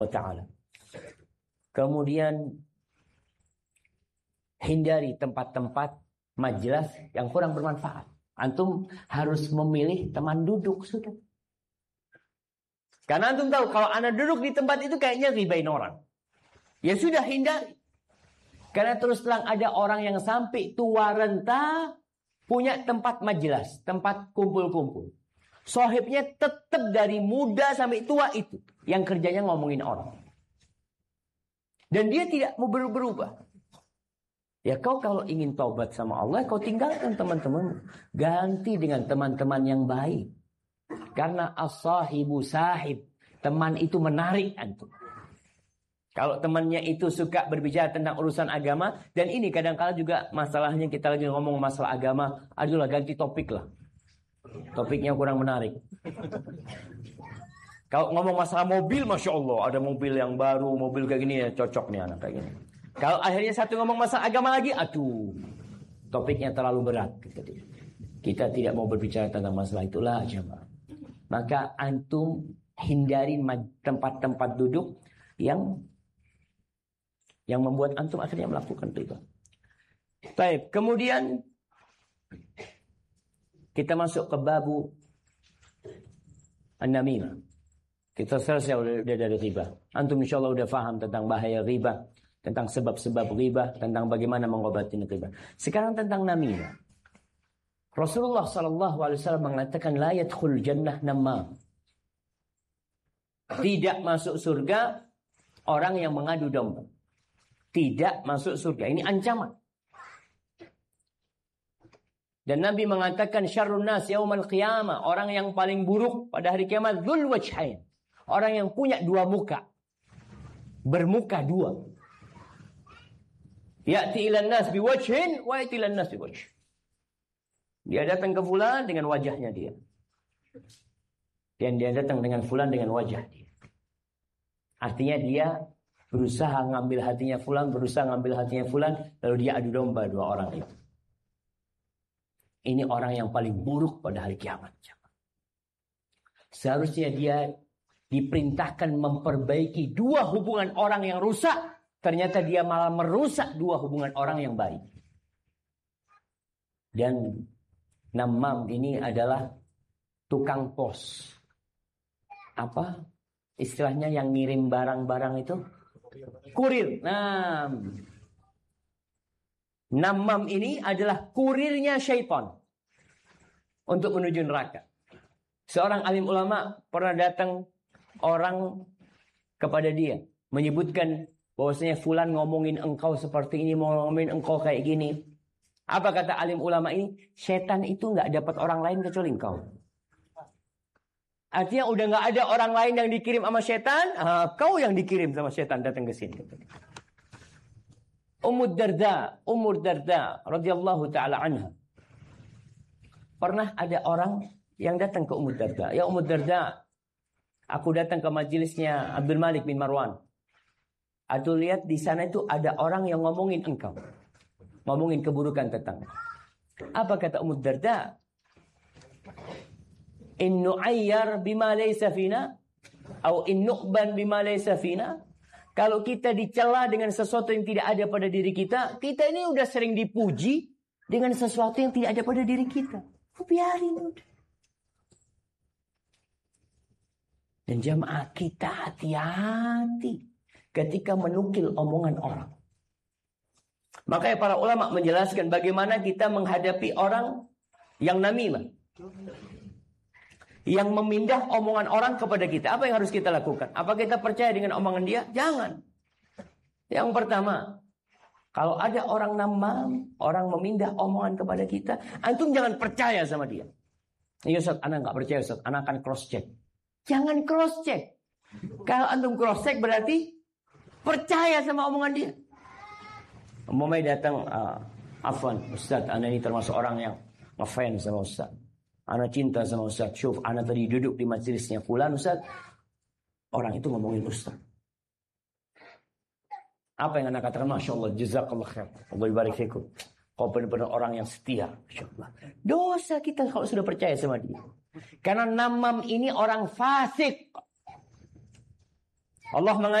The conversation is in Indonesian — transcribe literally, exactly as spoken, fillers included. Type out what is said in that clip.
Ta'ala. Kemudian hindari tempat-tempat majelis yang kurang bermanfaat. Antum harus memilih teman duduk sudah. Karena antum tahu kalau anda duduk di tempat itu kayaknya ribain orang. Ya sudah, hindari. Karena terus terang ada orang yang sampai tua renta punya tempat majelis, tempat kumpul-kumpul. Sohibnya tetap dari muda sampai tua itu yang kerjanya ngomongin orang. Dan dia tidak mau berubah. Ya kau kalau ingin taubat sama Allah, kau tinggalkan teman-teman, ganti dengan teman-teman yang baik. Karena as-sahibu sahib, teman itu menarik antum. Kalau temannya itu suka berbicara tentang urusan agama, dan ini kadang-kala juga masalahnya kita lagi ngomong masalah agama, adulah ganti topik lah. Topiknya kurang menarik. Kalau ngomong masalah mobil, Masya Allah, ada mobil yang baru, mobil kayak gini ya cocok nih anak kayak gini. Kalau akhirnya satu ngomong masalah agama lagi, aduh, topiknya terlalu berat. Kita tidak mau berbicara tentang masalah itulah jemaah. Maka antum hindari tempat-tempat duduk yang yang membuat antum akhirnya melakukan riba. Baik, kemudian kita masuk ke babu an-namimah. Kita selesai udah dari riba. Antum insyaallah udah paham tentang bahaya riba, tentang sebab-sebab riba, tentang bagaimana mengobati riba. Sekarang tentang namimah. Rasulullah sallallahu alaihi wasallam mengatakan la yadkhul jannah namam. Tidak masuk surga orang yang mengadu domba. Tidak masuk surga. Ini ancaman. Dan Nabi mengatakan syarrun nas yaumal qiyamah, orang yang paling buruk pada hari kiamat dzul wajhain. Orang yang punya dua muka. Bermuka dua. Ya'ti ilan nas biwajhin wa ya'ti ilan nas biwajh. Dia datang ke fulan dengan wajahnya dia. Dan dia datang dengan fulan dengan wajah dia. Artinya dia berusaha ngambil hatinya fulan, berusaha ngambil hatinya fulan, lalu dia adu domba dua orang itu. Ini orang yang paling buruk pada hari kiamat. Seharusnya dia diperintahkan memperbaiki dua hubungan orang yang rusak. Ternyata dia malah merusak dua hubungan orang yang baik. Dan namam ini adalah tukang pos. Apa istilahnya yang ngirim barang-barang itu? Kurir. Nah, namam ini adalah kurirnya syaitan untuk menuju neraka. Seorang alim ulama pernah datang orang kepada dia menyebutkan bahwasanya fulan ngomongin engkau seperti ini, mau ngomongin engkau kayak gini. Apa kata alim ulama ini? Setan itu nggak dapat orang lain kecuali engkau. Artinya udah nggak ada orang lain yang dikirim sama setan, ah, kau yang dikirim sama setan datang ke sini. Ummu Darda, Ummu Darda radhiyallahu taala anha. Pernah ada orang yang datang ke Ummu Darda. Ya Ummu Darda, aku datang ke majelisnya Abdul Malik bin Marwan. Aku lihat di sana itu ada orang yang ngomongin engkau. Ngomongin keburukan tentang. Apa kata Ummu Darda? In nu'ayyar bima laysa fina atau in nu'ban bima laysa fina. Kalau kita dicela dengan sesuatu yang tidak ada pada diri kita, kita ini udah sering dipuji dengan sesuatu yang tidak ada pada diri kita. Oh, biarin udah. Dan jamaah kita hati-hati ketika menukil omongan orang. Makanya para ulama menjelaskan bagaimana kita menghadapi orang yang namimah, yang memindah omongan orang kepada kita. Apa yang harus kita lakukan? Apa kita percaya dengan omongan dia? Jangan. Yang pertama, kalau ada orang namam, orang memindah omongan kepada kita, antum jangan percaya sama dia. Ya Ustaz, anak nggak percaya Ustaz, anak akan cross check. Jangan cross check. Kalau antum cross check berarti percaya sama omongan dia. Umpamanya datang, uh, Afwan, Ustaz, anak ini termasuk orang yang ngefans sama Ustaz. Anak cinta sama Ustaz. Syuf, anak tadi duduk di majelisnya fulan Ustaz. Orang itu ngomongin Ustaz. Apa yang anak katakan? Masya Allah, jazakallah khair. Allah barik fikum. Kau benar-benar orang yang setia. Masya Allah. Dosa kita kalau sudah percaya sama dia. Karena namam ini orang fasik. Allah